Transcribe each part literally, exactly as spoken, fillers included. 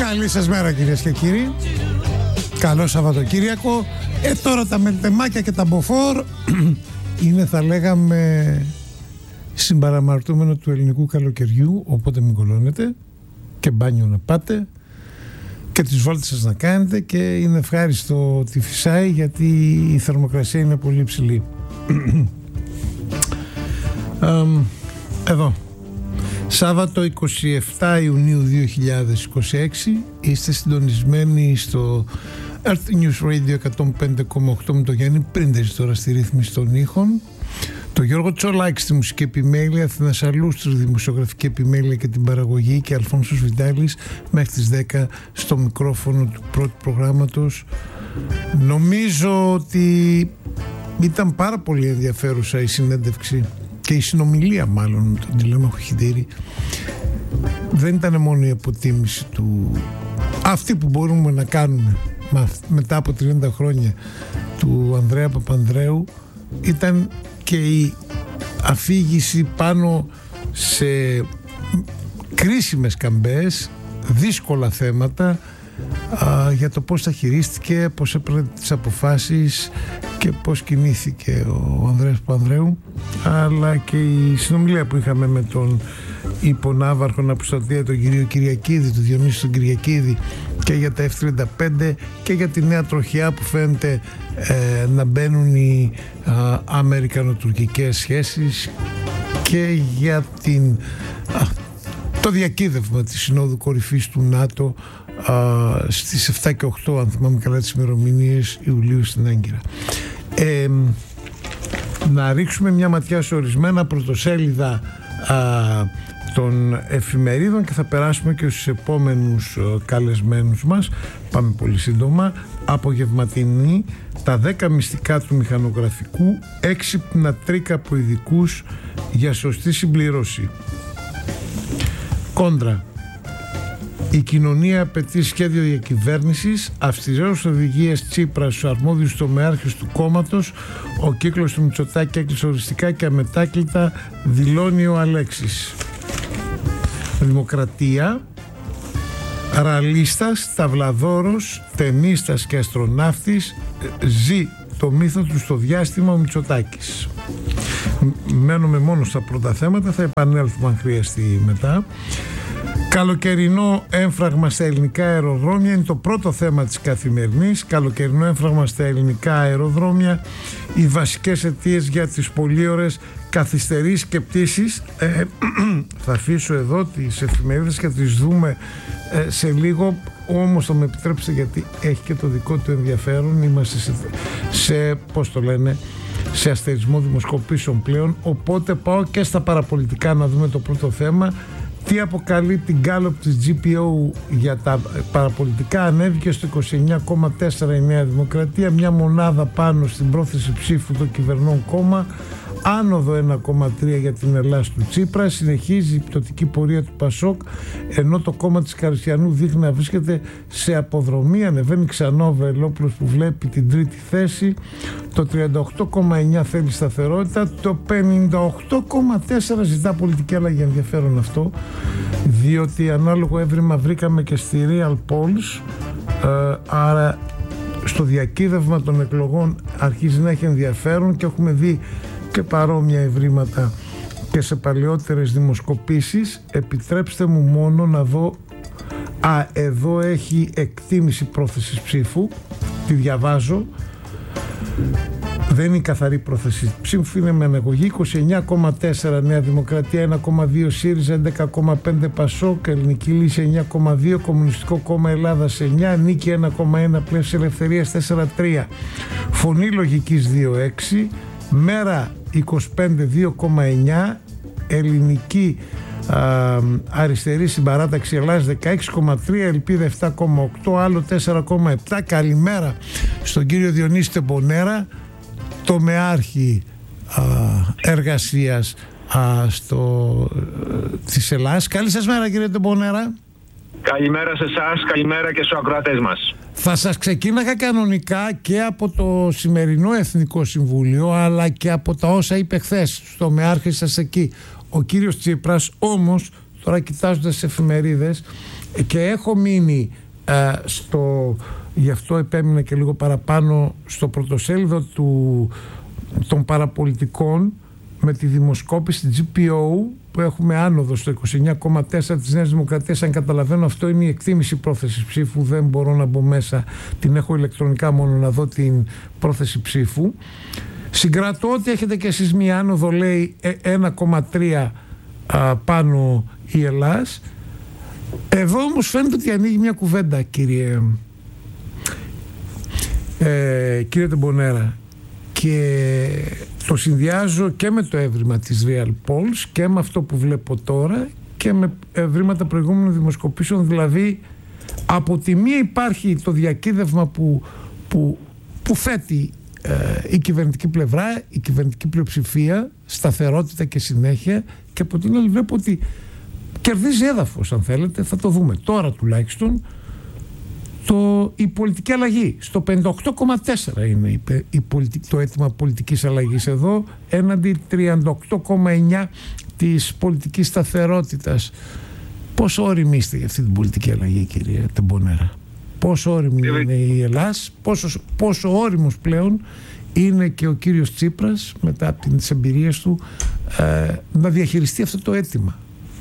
Καλή σας μέρα κυρίες και κύριοι. Καλό Σαββατοκύριακο. Ε, τώρα τα μελτεμάκια και τα μποφόρ είναι, θα λέγαμε, συμπαραμαρτούμενο του ελληνικού καλοκαιριού. Οπότε μην κολώνετε και μπάνιο να πάτε και τις βόλτες σας να κάνετε, και είναι ευχάριστο ότι φυσάει, γιατί η θερμοκρασία είναι πολύ ψηλή. Εδώ Σάββατο εικοστή εβδόμη Ιουνίου δύο χιλιάδες είκοσι έξι, είστε συντονισμένοι στο Earth News Radio εκατόν πέντε κόμμα οκτώ με το Γιάννη Πρίντεζη τώρα στη ρύθμιση των ήχων, το Γιώργο Τσολάκη στη μουσική επιμέλεια, Αθηνά Σαλούστρου δημοσιογραφική επιμέλεια και την παραγωγή, και Αλφόνσος Βιντάλης μέχρι τις δέκα στο μικρόφωνο του πρώτου προγράμματος. Νομίζω ότι ήταν πάρα πολύ ενδιαφέρουσα η συνέντευξη και η συνομιλία, μάλλον, με τον Τηλέμαχο Χιντήρη. Δεν ήταν μόνο η αποτίμηση του, αυτή που μπορούμε να κάνουμε μετά από τριάντα χρόνια, του Ανδρέα Παπανδρέου, ήταν και η αφήγηση πάνω σε κρίσιμες καμπές, δύσκολα θέματα, α, για το πώς τα χειρίστηκε, πώς έπαιρνε τις αποφάσεις και πώς κινήθηκε ο Ανδρέας Παπανδρέου, αλλά και η συνομιλία που είχαμε με τον υπονάβαρχο Αποστατεία, τον κύριο Κυριακίδη, τον Διονύση τον Κυριακίδη, και για τα εφ τριάντα πέντε και για τη νέα τροχιά που φαίνεται ε, να μπαίνουν οι α, αμερικανοτουρκικές σχέσεις, και για την, α, το διακύδευμα της Συνόδου Κορυφής του ΝΑΤΟ α, στις επτά και οκτώ, αν θυμάμαι καλά τις ημερομηνίες, Ιουλίου στην Άγκυρα. Ε, να ρίξουμε μια ματιά σε ορισμένα πρωτοσέλιδα α, των εφημερίδων και θα περάσουμε και στους επόμενους καλεσμένους μας. Πάμε πολύ σύντομα. Απογευματινή, τα δέκα μυστικά του μηχανογραφικού, έξυπνα τρίκ από ειδικούς για σωστή συμπληρώση. Κόντρα, η κοινωνία απαιτεί σχέδιο διακυβέρνησης, αυστηρές οδηγίες Τσίπρα στους αρμόδιους τομεάρχες του κόμματος, ο κύκλος του Μητσοτάκη έκλεισε οριστικά και αμετάκλητα, δηλώνει ο Αλέξης. Δημοκρατία, ραλίστας, ταυλαδόρος, ταινίστας και αστροναύτης, ζει το μύθο του στο διάστημα ο Μητσοτάκης. Μένουμε μόνο στα πρώτα θέματα, θα επανέλθουμε αν χρειαστεί μετά. Καλοκαιρινό έμφραγμα στα ελληνικά αεροδρόμια είναι το πρώτο θέμα της Καθημερινής. Καλοκαιρινό έμφραγμα στα ελληνικά αεροδρόμια, οι βασικές αιτίες για τις πολύ ώρες καθυστερήσεις και πτήσεις. Ε, θα αφήσω εδώ τις εφημερίδες και τις δούμε ε, σε λίγο, όμως θα με επιτρέψετε, γιατί έχει και το δικό του ενδιαφέρον. Είμαστε σε, σε πώς το λένε, σε αστερισμό δημοσκοπήσεων πλέον, οπότε πάω και στα παραπολιτικά να δούμε το πρώτο θέμα. Τι αποκαλεί την Gallup της τζι πι ο για τα παραπολιτικά? Ανέβηκε στο είκοσι εννιά κόμμα τέσσερα η Νέα Δημοκρατία, μια μονάδα πάνω στην πρόθεση ψήφου το κυβερνών κόμμα, άνοδο ένα κόμμα τρία για την Ελλάς του Τσίπρα, συνεχίζει η πτωτική πορεία του Πασόκ, ενώ το κόμμα της Καριστιανού δείχνει να βρίσκεται σε αποδρομή, ανεβαίνει ξανά ο Βελόπουλος που βλέπει την τρίτη θέση, το τριάντα οκτώ κόμμα εννιά θέλει σταθερότητα, το πενήντα οκτώ κόμμα τέσσερα ζητά πολιτική αλλαγή. Ενδιαφέρον αυτό, διότι ανάλογο έβριμα βρήκαμε και στη Real Polls, ε, άρα στο διακύδευμα των εκλογών αρχίζει να έχει ενδιαφέρον, και έχουμε δει και παρόμοια ευρήματα και σε παλαιότερες δημοσκοπήσεις. Επιτρέψτε μου μόνο να δω, α, εδώ έχει εκτίμηση πρόθεσης ψήφου, τη διαβάζω, δεν είναι η καθαρή πρόθεση ψήφου, είναι με αναγωγή. Είκοσι εννιά κόμμα τέσσερα Νέα Δημοκρατία, ένα κόμμα δύο ΣΥΡΙΖΑ, έντεκα κόμμα πέντε Πασόκ, Ελληνική Λύση εννιά κόμμα δύο, Κομμουνιστικό Κόμμα Ελλάδας εννιά, Νίκη ένα κόμμα ένα, Πλαίσιο Ελευθερίας τέσσερα κόμμα τρία, Φωνή Λογικής δύο κόμμα έξι, Μέρα είκοσι πέντε δύο κόμμα εννιά, Ελληνική α, Αριστερή Συμπαράταξη Ελλάδας δεκαέξι κόμμα τρία, Ελπίδα επτά κόμμα οκτώ, Άλλο τέσσερα κόμμα επτά. Καλημέρα στον κύριο Διονύση Τεμπονέρα, τομεάρχη α, εργασίας α, στο, α, της Ελλάδας. Καλή σας μέρα, κύριε Τεμπονέρα. Καλημέρα σε εσάς, καλημέρα και στους ακροατές μας. Θα σας ξεκίναγα κανονικά και από το σημερινό Εθνικό Συμβούλιο, αλλά και από τα όσα είπε χθες στο μεάρχη σας εκεί ο κύριος Τσίπρας, όμως τώρα κοιτάζοντας τις εφημερίδες, και έχω μείνει ε, στο, γι' αυτό επέμεινα και λίγο παραπάνω, στο πρωτοσέλιδο του, των παραπολιτικών, με τη δημοσκόπηση τζι πι ο που έχουμε άνοδο στο είκοσι εννιά κόμμα τέσσερα της Νέας Δημοκρατίας. Αν καταλαβαίνω, αυτό είναι η εκτίμηση πρόθεσης ψήφου, δεν μπορώ να μπω μέσα, την έχω ηλεκτρονικά μόνο να δω την πρόθεση ψήφου. Συγκρατώ ότι έχετε και εσείς μία άνοδο, λέει ένα κόμμα τρία α, πάνω η Ελλάς. Εδώ όμως φαίνεται ότι ανοίγει μια κουβέντα, κύριε, ε, κύριε Τεμπονέρα, και το συνδυάζω και με το έβριμα της Real Polls και με αυτό που βλέπω τώρα και με ευρήματα προηγούμενων δημοσκοπήσεων. Δηλαδή, από τη μία υπάρχει το διακύδευμα που, που, που θέτει ε, η κυβερνητική πλευρά, η κυβερνητική πλειοψηφία, σταθερότητα και συνέχεια, και από την άλλη βλέπω ότι κερδίζει έδαφος, αν θέλετε, θα το δούμε τώρα τουλάχιστον, το, η πολιτική αλλαγή. Στο πενήντα οκτώ κόμμα τέσσερα είναι η, η πολιτική, το αίτημα πολιτικής αλλαγής εδώ, έναντι τριάντα οκτώ κόμμα εννιά της πολιτικής σταθερότητας. Πόσο όριμοι είστε για αυτή την πολιτική αλλαγή, κύριε Τεμπονέρα? Πόσο όριμη είναι η Ελλάς, πόσο, πόσο όριμος πλέον είναι και ο κύριος Τσίπρας μετά από τις εμπειρίες του ε, να διαχειριστεί αυτό το αίτημα?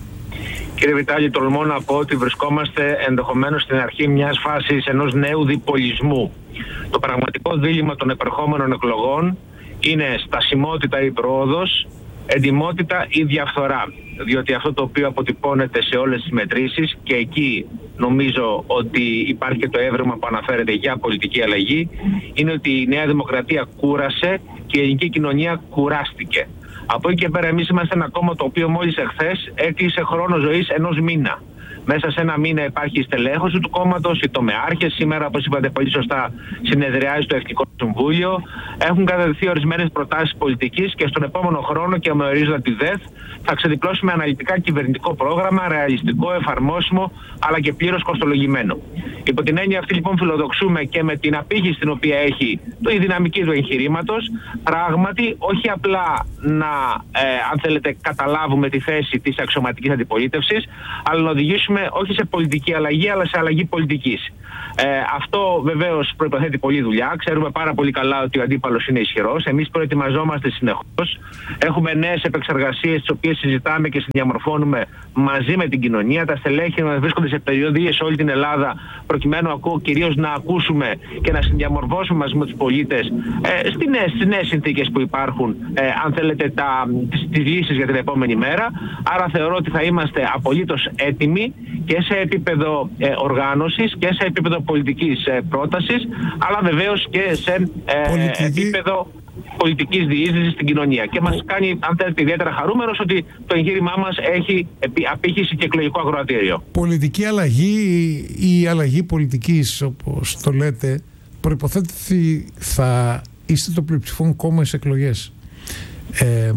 Κύριε Βιτάλη, τολμώ να πω ότι βρισκόμαστε ενδεχομένως στην αρχή μιας φάσης ενός νέου διπολισμού. Το πραγματικό δίλημμα των επερχόμενων εκλογών είναι στασιμότητα ή πρόοδος, εντιμότητα ή διαφθορά. Διότι αυτό το οποίο αποτυπώνεται σε όλες τις μετρήσεις, και εκεί νομίζω ότι υπάρχει και το έβρεμα που αναφέρεται για πολιτική αλλαγή, είναι ότι η Νέα Δημοκρατία κούρασε και η ελληνική κοινωνία κουράστηκε. Από εκεί και πέρα, εμείς είμαστε ένα κόμμα το οποίο μόλις εχθές έκλεισε χρόνο ζωής ενός μήνα. Μέσα σε ένα μήνα υπάρχει η στελέχωση του κόμματος, οι τομεάρχες. Σήμερα, όπως είπατε πολύ σωστά, συνεδριάζει το Εθνικό Συμβούλιο. Έχουν καταδεχθεί ορισμένες προτάσεις πολιτικής και στον επόμενο χρόνο, και με ορίζοντα τη ΔΕΘ, θα ξεδιπλώσουμε αναλυτικά κυβερνητικό πρόγραμμα, ρεαλιστικό, εφαρμόσιμο, αλλά και πλήρως κοστολογημένο. Υπό την έννοια αυτή, λοιπόν, φιλοδοξούμε και με την απήχηση την οποία έχει το η δυναμική του εγχειρήματος, πράγματι όχι απλά να, ε, αν θέλετε, καταλάβουμε τη θέση της αξιωματικής αντιπολίτευσης, αλλά να οδηγήσουμε όχι σε πολιτική αλλαγή, αλλά σε αλλαγή πολιτικής. Ε, αυτό βεβαίως προϋποθέτει πολλή δουλειά. Ξέρουμε πάρα πολύ καλά ότι ο αντίπαλος είναι ισχυρός. Εμείς προετοιμαζόμαστε συνεχώς. Έχουμε νέες επεξεργασίες, τις οποίες συζητάμε και συνδιαμορφώνουμε μαζί με την κοινωνία. Τα στελέχη μας βρίσκονται σε περιοδίες σε όλη την Ελλάδα, προκειμένου ακούω, κυρίως να ακούσουμε και να συνδιαμορφώσουμε μαζί με τους πολίτες ε, στις νέες, στις νέες συνθήκες που υπάρχουν, ε, αν θέλετε, τα, τις, τις λύσεις για την επόμενη μέρα. Άρα θεωρώ ότι θα είμαστε απολύτως έτοιμοι και σε επίπεδο ε, οργάνωσης και σε επίπεδο πολιτικής ε, πρότασης, αλλά βεβαίως και σε ε, Πολιτική... επίπεδο πολιτικής διείσδυσης στην κοινωνία. Και μας κάνει, αν θέλετε, ιδιαίτερα χαρούμενος ότι το εγχείρημά μας έχει απήχηση και εκλογικό ακροατήριο. Πολιτική αλλαγή ή αλλαγή πολιτικής, όπως το λέτε, προϋποθέτει ότι θα είστε το πλειοψηφόν κόμμα στις εκλογές. Ε,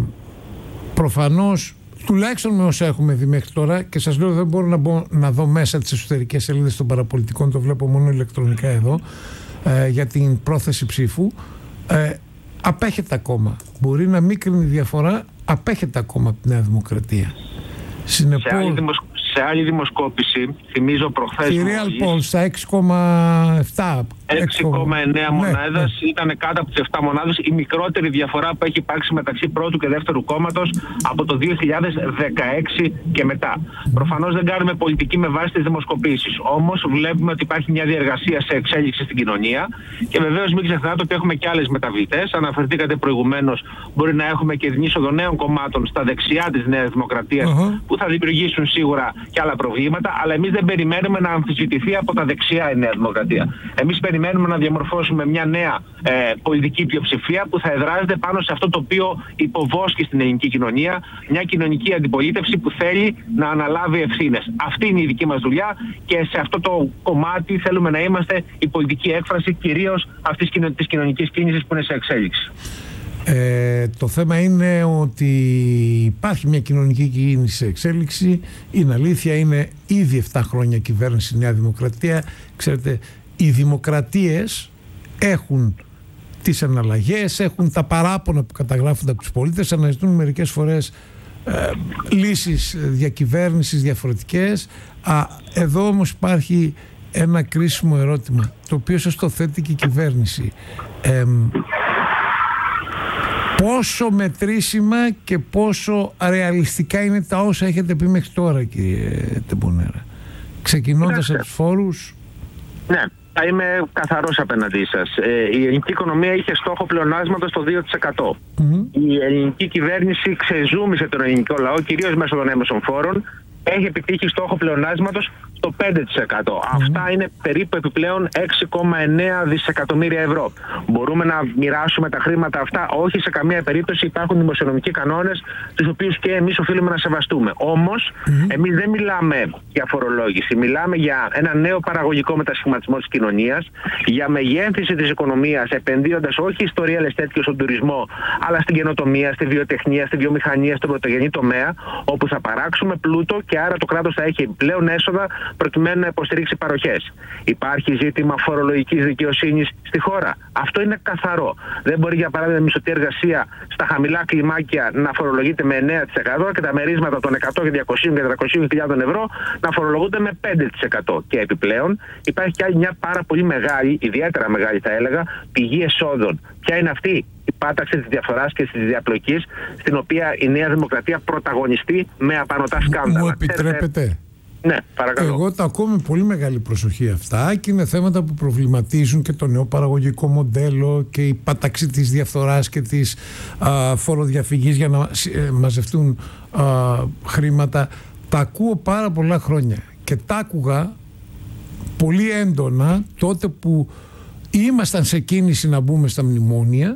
προφανώς, τουλάχιστον με όσα έχουμε δει μέχρι τώρα, και σας λέω δεν μπορώ να, μπω, να δω μέσα τις εσωτερικές σελίδες των παραπολιτικών, το βλέπω μόνο ηλεκτρονικά εδώ, ε, για την πρόθεση ψήφου, ε, απέχεται ακόμα. Μπορεί να μην κρίνει διαφορά, απέχεται ακόμα από τη Νέα Δημοκρατία. Συνεπώς, σε άλλη, δημοσ... σε άλλη δημοσκόπηση, θυμίζω προχθές, η Real Polls στα έξι κόμμα επτά έξι κόμμα εννέα μονάδες, ναι, ήταν κάτω από τις επτά μονάδες, η μικρότερη διαφορά που έχει υπάρξει μεταξύ πρώτου και δεύτερου κόμματος από το δύο χιλιάδες δεκαέξι και μετά. Mm. Προφανώς δεν κάνουμε πολιτική με βάση τις δημοσκοπήσεις. Όμως βλέπουμε ότι υπάρχει μια διεργασία σε εξέλιξη στην κοινωνία και βεβαίως μην ξεχνάτε ότι έχουμε και άλλες μεταβλητές. Αναφερθήκατε προηγουμένως, μπορεί να έχουμε και την είσοδο νέων κομμάτων στα δεξιά της Νέας Δημοκρατίας, uh-huh. που θα δημιουργήσουν σίγουρα και άλλα προβλήματα, αλλά εμείς δεν περιμένουμε να αμφισβητηθεί από τα δεξιά η Νέα Δημοκρατία. Εμείς περιμένουμε να διαμορφώσουμε μια νέα ε, πολιτική πλειοψηφία που θα εδράζεται πάνω σε αυτό το οποίο υποβόσκει στην ελληνική κοινωνία, μια κοινωνική αντιπολίτευση που θέλει να αναλάβει ευθύνες. Αυτή είναι η δική μας δουλειά και σε αυτό το κομμάτι θέλουμε να είμαστε η πολιτική έκφραση κυρίως αυτής της κοινωνικής κίνησης που είναι σε εξέλιξη. Ε, το θέμα είναι ότι υπάρχει μια κοινωνική κίνηση σε εξέλιξη. Είναι αλήθεια, είναι ήδη επτά χρόνια κυβέρνηση Νέα Δημοκρατία. Ξέρετε, οι δημοκρατίες έχουν τις αναλλαγές, έχουν τα παράπονα που καταγράφονται από τους πολίτες, αναζητούν μερικές φορές ε, λύσεις διακυβέρνησης διαφορετικές. Α, εδώ όμως υπάρχει ένα κρίσιμο ερώτημα, το οποίο σας το θέτει και η κυβέρνηση. Ε, πόσο μετρήσιμα και πόσο ρεαλιστικά είναι τα όσα έχετε πει μέχρι τώρα, κύριε Τεμπονέρα, ξεκινώντας από τους φόρους? Ναι, θα είμαι καθαρός απέναντί σας. Ε, η ελληνική οικονομία είχε στόχο πλεονάσματος το δύο τοις εκατό. Mm-hmm. Η ελληνική κυβέρνηση ξεζούμισε τον ελληνικό λαό, κυρίως μέσω των έμεσων φόρων. Έχει επιτύχει στόχο πλεονάσματος στο πέντε τοις εκατό. Mm-hmm. Αυτά είναι περίπου επιπλέον έξι κόμμα εννέα δισεκατομμύρια ευρώ. Μπορούμε να μοιράσουμε τα χρήματα αυτά? Όχι, σε καμία περίπτωση. Υπάρχουν δημοσιονομικοί κανόνες, τους οποίους και εμείς οφείλουμε να σεβαστούμε. Όμως, mm-hmm. εμείς δεν μιλάμε για φορολόγηση. Μιλάμε για ένα νέο παραγωγικό μετασχηματισμό της κοινωνίας, για μεγέθυνση της οικονομίας, επενδύοντας όχι στο real estate και στον τουρισμό, αλλά στην καινοτομία, στη βιοτεχνία, στη βιομηχανία, στον πρωτογενή τομέα, όπου θα παράξουμε πλούτο και άρα το κράτος θα έχει πλέον έσοδα προκειμένου να υποστηρίξει παροχές. Υπάρχει ζήτημα φορολογικής δικαιοσύνης στη χώρα. Αυτό είναι καθαρό. Δεν μπορεί, για παράδειγμα, η μισθωτή εργασία στα χαμηλά κλιμάκια να φορολογείται με εννέα τοις εκατό και τα μερίσματα των εκατό και διακόσιες και τριακόσιες χιλιάδες ευρώ να φορολογούνται με πέντε τοις εκατό. Και επιπλέον υπάρχει και άλλη μια πάρα πολύ μεγάλη, ιδιαίτερα μεγάλη θα έλεγα, πηγή εσόδων. Ποια είναι αυτή? Η πάταξη της διαφθοράς και της διαπλοκής, στην οποία η Νέα Δημοκρατία πρωταγωνιστεί με απανωτά σκάνδαλα. Μου επιτρέπετε? Ναι, παρακαλώ. Εγώ τα ακούω με πολύ μεγάλη προσοχή αυτά και είναι θέματα που προβληματίζουν και το νέο παραγωγικό μοντέλο και η πάταξη της διαφθοράς και της α, φοροδιαφυγής για να ε, μαζευτούν α, χρήματα. Τα ακούω πάρα πολλά χρόνια και τα άκουγα πολύ έντονα τότε που ήμασταν σε κίνηση να μπούμε στα μνημόνια.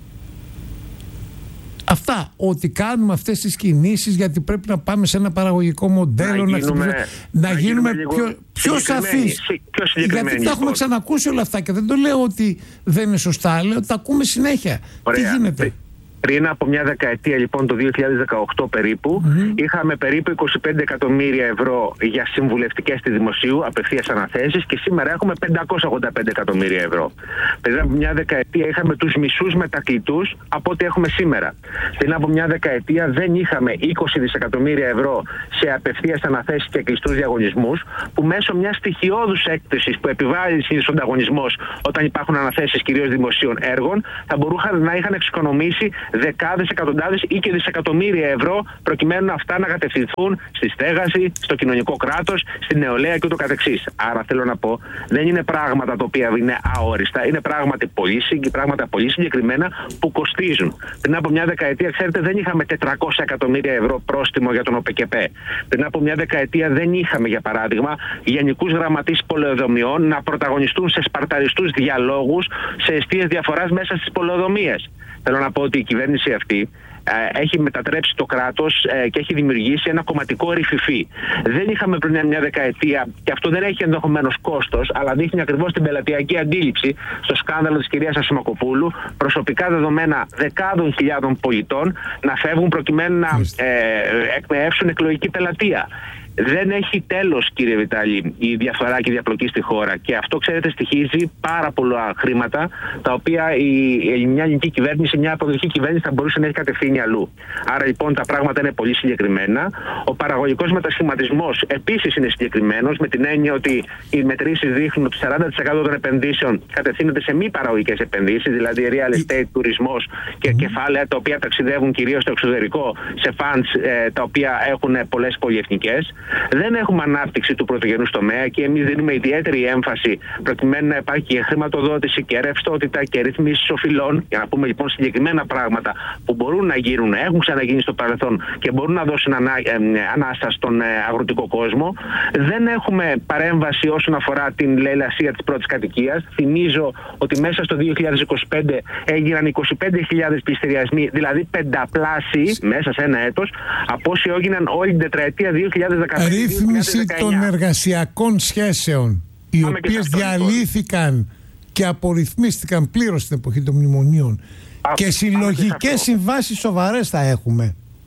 Αυτά, ότι κάνουμε αυτές τις κινήσεις γιατί πρέπει να πάμε σε ένα παραγωγικό μοντέλο, να γίνουμε, να, να, να γίνουμε πιο, πιο σαφείς. Γιατί τα έχουμε ξανακούσει όλα αυτά και δεν το λέω ότι δεν είναι σωστά, λέω ότι τα ακούμε συνέχεια. Ωραία. Τι γίνεται? Πριν από μια δεκαετία, λοιπόν, το δύο χιλιάδες δεκαοκτώ περίπου, mm-hmm. είχαμε περίπου είκοσι πέντε εκατομμύρια ευρώ για συμβουλευτικές του δημοσίου απευθείας αναθέσεις και σήμερα έχουμε πεντακόσια ογδόντα πέντε εκατομμύρια ευρώ. Πριν από μια δεκαετία είχαμε τους μισούς μετακλητούς από ό,τι έχουμε σήμερα. Πριν από μια δεκαετία δεν είχαμε είκοσι δισεκατομμύρια ευρώ σε απευθείας αναθέσεις και κλειστούς διαγωνισμούς, που μέσω μιας στοιχειώδους έκθεσης που επιβάλλει στον ανταγωνισμός όταν υπάρχουν αναθέσεις κυρίως δημοσίων έργων, θα μπορούσαν να είχαν εξοικονομήσει δεκάδες, εκατοντάδες ή και δισεκατομμύρια ευρώ, προκειμένου αυτά να κατευθυνθούν στη στέγαση, στο κοινωνικό κράτος, στην νεολαία και ούτω καθεξής. Άρα θέλω να πω, δεν είναι πράγματα τα οποία είναι αόριστα, είναι πράγματα πολύ, πράγματα πολύ συγκεκριμένα που κοστίζουν. Πριν από μια δεκαετία, ξέρετε, δεν είχαμε τετρακόσια εκατομμύρια ευρώ πρόστιμο για τον ΟΠΕΚΕΠΕ. Πριν από μια δεκαετία δεν είχαμε, για παράδειγμα, γενικούς γραμματείς πολεοδομιών να πρωταγωνιστούν σε σπαρταριστούς διαλόγους, σε εστίες διαφοράς μέσα στις πολεοδομίες. Θέλω να πω ότι η κυβέρνηση αυτή ε, έχει μετατρέψει το κράτος ε, και έχει δημιουργήσει ένα κομματικό ρηφιφί. Δεν είχαμε πριν μια δεκαετία, και αυτό δεν έχει ενδεχομένως κόστος, αλλά δείχνει ακριβώς την πελατειακή αντίληψη στο σκάνδαλο της κυρίας Ασημακοπούλου, προσωπικά δεδομένα δεκάδων χιλιάδων πολιτών να φεύγουν προκειμένου να ε, εκμεεύσουν εκλογική πελατεία. Δεν έχει τέλος, κύριε Βιτάλη, η διαφθορά και η διαπλοκή στη χώρα. Και αυτό, ξέρετε, στοιχίζει πάρα πολλά χρήματα, τα οποία η, μια ελληνική κυβέρνηση, μια αποδοχή κυβέρνηση θα μπορούσε να έχει κατευθύνει αλλού. Άρα λοιπόν τα πράγματα είναι πολύ συγκεκριμένα. Ο παραγωγικός μετασχηματισμός επίσης είναι συγκεκριμένος, με την έννοια ότι οι μετρήσεις δείχνουν ότι σαράντα τοις εκατό των επενδύσεων κατευθύνονται σε μη παραγωγικές επενδύσεις, δηλαδή real estate, τουρισμός και mm. κεφάλαια τα οποία ταξιδεύουν κυρίως στο εξωτερικό, σε funds ε, τα οποία έχουν πολλές πολυεθνικές. Δεν έχουμε ανάπτυξη του πρωτογενούς τομέα και εμείς δίνουμε ιδιαίτερη έμφαση προκειμένου να υπάρχει και χρηματοδότηση και ρευστότητα και ρυθμίσεις οφειλών, για να πούμε λοιπόν συγκεκριμένα πράγματα που μπορούν να γίνουν, έχουν ξαναγίνει στο παρελθόν και μπορούν να δώσουν ανά, ε, ανάσα στον ε, αγροτικό κόσμο. Δεν έχουμε παρέμβαση όσον αφορά την λαιλασία της πρώτης κατοικίας. Θυμίζω ότι μέσα στο δύο χιλιάδες είκοσι πέντε έγιναν είκοσι πέντε χιλιάδες πληστηριασμοί, δηλαδή πενταπλάσιοι μέσα σε ένα έτος, από όσοι έγιναν όλη την τετραετία δύο χιλιάδες δεκαπέντε. Ρύθμιση των εργασιακών σχέσεων, οι Πάμε οποίες διαλύθηκαν και απορριθμίστηκαν πλήρως στην εποχή των μνημονίων. Α, και συλλογικές συμβάσεις σοβαρές θα έχουμε.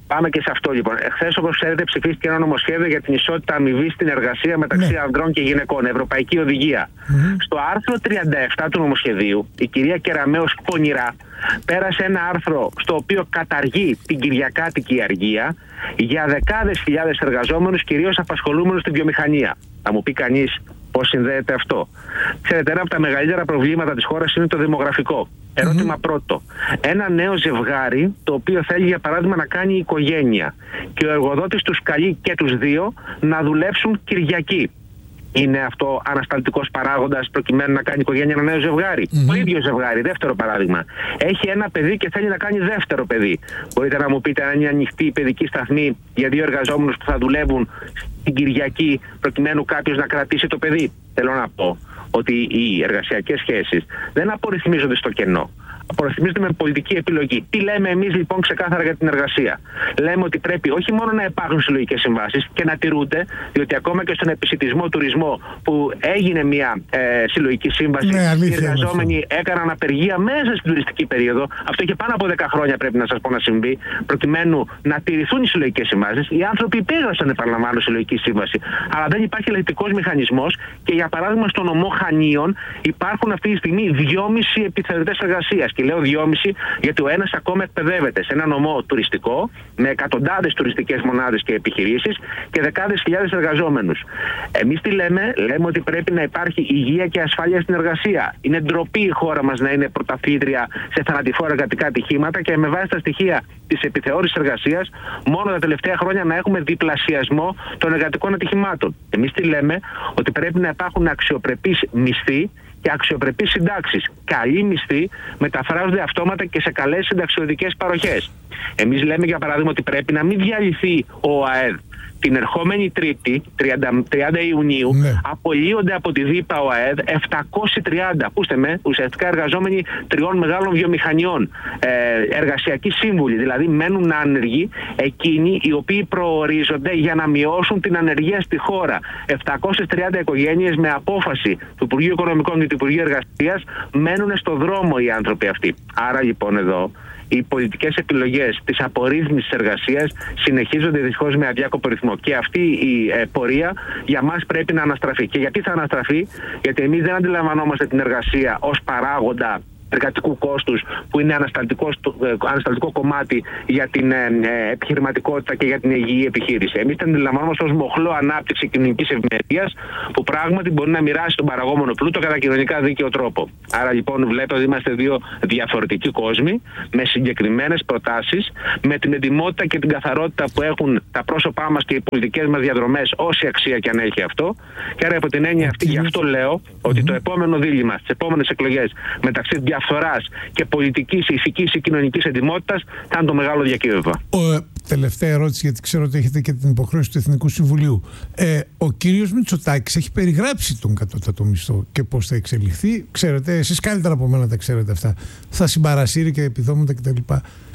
Πάμε και σε αυτό λοιπόν. Εχθές, όπως ξέρετε, ψηφίστηκε ένα νομοσχέδιο για την ισότητα αμοιβή στην εργασία μεταξύ ναι. ανδρών και γυναικών. Ευρωπαϊκή οδηγία. Mm-hmm. Στο άρθρο τριάντα επτά του νομοσχεδίου, η κυρία Κεραμέως πονηρά πέρασε ένα άρθρο στο οποίο καταργεί την κυριακάτικη αργία για δεκάδες χιλιάδες εργαζόμενους, κυρίως απασχολούμενους στη βιομηχανία. Θα μου πει κανείς πώς συνδέεται αυτό. Ξέρετε, ένα από τα μεγαλύτερα προβλήματα της χώρας είναι το δημογραφικό. Ερώτημα mm-hmm. πρώτο. Ένα νέο ζευγάρι το οποίο θέλει για παράδειγμα να κάνει οικογένεια και ο εργοδότης τους καλεί και τους δύο να δουλέψουν Κυριακή. Είναι αυτό ανασταλτικός παράγοντας προκειμένου να κάνει οικογένεια ένα νέο ζευγάρι? Mm-hmm. Το ίδιο ζευγάρι, δεύτερο παράδειγμα. Έχει ένα παιδί και θέλει να κάνει δεύτερο παιδί. Μπορείτε να μου πείτε αν είναι ανοιχτή η παιδική σταθμή για δύο εργαζόμενους που θα δουλεύουν την Κυριακή προκειμένου κάποιος να κρατήσει το παιδί? Θέλω να πω ότι οι εργασιακές σχέσεις δεν απορριθμίζονται στο κενό. Απορριθμίζονται με πολιτική επιλογή. Τι λέμε εμείς λοιπόν ξεκάθαρα για την εργασία? Λέμε ότι πρέπει όχι μόνο να υπάρχουν συλλογικές συμβάσεις και να τηρούνται, διότι ακόμα και στον επισιτισμό τουρισμό που έγινε μια ε, συλλογική σύμβαση, ναι, οι εργαζόμενοι έκαναν απεργία μέσα στην τουριστική περίοδο. Αυτό και πάνω από δέκα χρόνια πρέπει να σας πω να συμβεί, προκειμένου να τηρηθούν οι συλλογικές συμβάσεις. Οι άνθρωποι υπέγραψαν, επαναλαμβάνω, συλλογική σύμβαση. Αλλά δεν υπάρχει ελεγκτικός μηχανισμός και για παράδειγμα στο νομό Χανίων υπάρχουν αυτή τη στιγμή δυόμισι επιθεωρητές εργασίας. Και λέω δυόμισι γιατί ο ένας ακόμα εκπαιδεύεται σε ένα νομό τουριστικό με εκατοντάδες τουριστικές μονάδες και επιχειρήσεις και δεκάδες χιλιάδες εργαζόμενους. Εμείς τι λέμε? Λέμε ότι πρέπει να υπάρχει υγεία και ασφάλεια στην εργασία. Είναι ντροπή η χώρα μας να είναι πρωταθλήτρια σε θανατηφόρα εργατικά ατυχήματα και με βάση τα στοιχεία της επιθεώρησης εργασίας μόνο τα τελευταία χρόνια να έχουμε διπλασιασμό των εργατικών ατυχημάτων. Εμείς τι λέμε? Ότι πρέπει να υπάρχουν αξιοπρεπείς μισθοί και αξιοπρεπείς συντάξεις. Καλή μισθή μεταφράζονται αυτόματα και σε καλές συνταξιοδικές παροχές. Εμείς λέμε για παράδειγμα ότι πρέπει να μην διαλυθεί ο ΟΑΕΔ. Την ερχόμενη Τρίτη, τριάντα Ιουνίου, ναι. απολύονται από τη ΔΥΠΑ ΟΑΕΔ επτακόσιοι τριάντα, ακούστε με, ουσιαστικά εργαζόμενοι τριών μεγάλων βιομηχανιών, ε, εργασιακοί σύμβουλοι, δηλαδή μένουν άνεργοι εκείνοι οι οποίοι προορίζονται για να μειώσουν την ανεργία στη χώρα. επτακόσιες τριάντα οικογένειες με απόφαση του Υπουργείου Οικονομικών και του Υπουργείου Εργασίας μένουν στο δρόμο οι άνθρωποι αυτοί. Άρα λοιπόν εδώ οι πολιτικές επιλογές της απορρίθμισης εργασίας συνεχίζονται δυστυχώς με αδιάκοπο ρυθμό. Και αυτή η ε, πορεία για μας πρέπει να αναστραφεί. Και γιατί θα αναστραφεί? Γιατί εμείς δεν αντιλαμβανόμαστε την εργασία ως παράγοντα εργατικού κόστους που είναι ανασταλτικό, ανασταλτικό κομμάτι για την ε, ε, επιχειρηματικότητα και για την υγιή επιχείρηση. Εμείς την αντιλαμβανόμαστε ως μοχλό ανάπτυξη κοινωνικής ευημερίας που πράγματι μπορεί να μοιράσει τον παραγόμενο πλούτο κατά κοινωνικά δίκαιο τρόπο. Άρα λοιπόν βλέπετε ότι είμαστε δύο διαφορετικοί κόσμοι με συγκεκριμένες προτάσεις, με την εντιμότητα και την καθαρότητα που έχουν τα πρόσωπά μας και οι πολιτικές μας διαδρομές, όση αξία και αν έχει αυτό. Και άρα από την έννοια αυτή, γι' αυτό λέω ότι το επόμενο δίλημμα στις επόμενες εκλογές μεταξύ διαφθοράς και πολιτικής, ηθικής ή κοινωνικής εντιμότητας θα είναι το μεγάλο διακύβευμα. Ο, τελευταία ερώτηση, γιατί ξέρω ότι έχετε και την υποχρέωση του Εθνικού Συμβουλίου. Ε, ο κύριος Μητσοτάκης έχει περιγράψει τον κατώτατο μισθό και πώς θα εξελιχθεί. Ξέρετε, εσείς καλύτερα από μένα τα ξέρετε αυτά. Θα συμπαρασύρει και επιδόματα κτλ.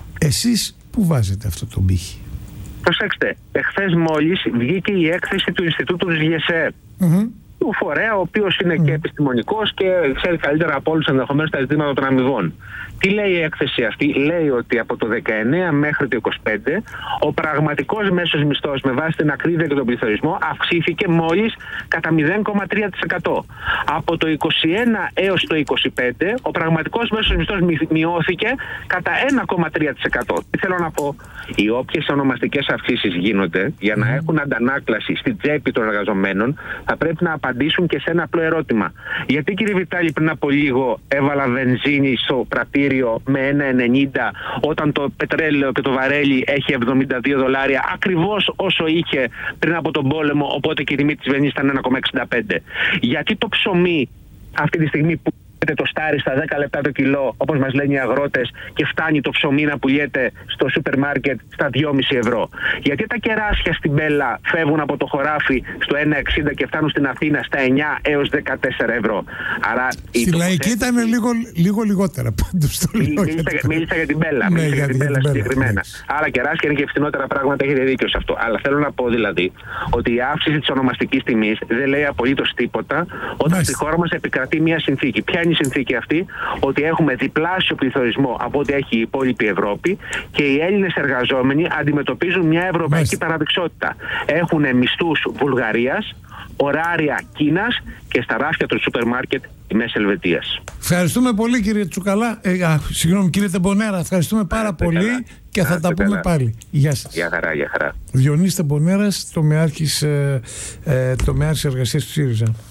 Εσείς πού βάζετε αυτό το πύχη? Προσέξτε, εχθές μόλις βγήκε η έκθεση του Ινστιτούτου της ΓΕΣΕ. Mm-hmm. Του φορέα, ο οποίος είναι mm. και επιστημονικός και ξέρει καλύτερα από όλους ενδεχομένως τα ζητήματα των αμοιβών. Τι λέει η έκθεση αυτή? Λέει ότι από το δεκαεννέα μέχρι το είκοσι πέντε ο πραγματικός μέσος μισθός με βάση την ακρίβεια και τον πληθωρισμό αυξήθηκε μόλις κατά μηδέν κόμμα τρία τοις εκατό. Από το είκοσι ένα έως το είκοσι πέντε ο πραγματικός μέσος μισθός μειώθηκε κατά ένα κόμμα τρία τοις εκατό. Τι θέλω να πω? Οι όποιες ονομαστικές αυξήσεις γίνονται για να έχουν αντανάκλαση στην τσέπη των εργαζομένων θα πρέπει να απαντήσουν και σε ένα απλό ερώτημα. Γιατί, κύριε Βιτάλη, πριν από λίγο έβαλα βενζίνη στο πρατήριο με ένα ενενήντα όταν το πετρέλαιο και το βαρέλι έχει εβδομήντα δύο δολάρια, ακριβώς όσο είχε πριν από τον πόλεμο, οπότε και η τιμή της βενζίνης ήταν ένα κόμμα εξήντα πέντε. Γιατί το ψωμί αυτή τη στιγμή που το στάρι στα δέκα λεπτά το κιλό, όπως μας λένε οι αγρότες, και φτάνει το ψωμί να πουλιέται στο σούπερ μάρκετ στα δυόμισι ευρώ? Γιατί τα κεράσια στην Μπέλα φεύγουν από το χωράφι στο ένα εξήντα και φτάνουν στην Αθήνα στα εννιά έως δεκατέσσερα ευρώ? Άρα, στη Λαϊκή ήταν λίγο, λίγο λιγότερα πάντως. Το λέω. Μίλησα, για... μίλησα για την Μπέλα. Ναι, μίλησα για την Μπέλα συγκεκριμένα. Ναι. Άρα κεράσια είναι και φθηνότερα πράγματα, έχετε δίκιο σε αυτό. Αλλά θέλω να πω δηλαδή ότι η αύξηση της ονομαστικής τιμής δεν λέει απολύτως τίποτα όταν στη χώρα μας επικρατεί μια συνθήκη. Ποια είναι σημαίνει η συνθήκη αυτή? Ότι έχουμε διπλάσιο πληθωρισμό από ό,τι έχει η υπόλοιπη Ευρώπη και οι Έλληνες εργαζόμενοι αντιμετωπίζουν μια ευρωπαϊκή Μάλιστα. παραδειξότητα. Έχουν μισθούς Βουλγαρίας, ωράρια Κίνας και στα ράφια των σούπερ μάρκετ τιμές Ελβετίας. Ευχαριστούμε πολύ, κύριε Τσουκαλά. Ε, α, συγγνώμη, κύριε Τεμπονέρα, ευχαριστούμε πάρα Άστε πολύ καλά. και θα Άστε τα πούμε καλά. πάλι. Γεια σας. Γεια χαρά, γεια χαρά. Διονύσης Τεμπονέρας, τομεάρχης, ε, ε, τομεάρχης εργασίας του ΣΥΡΙΖΑ.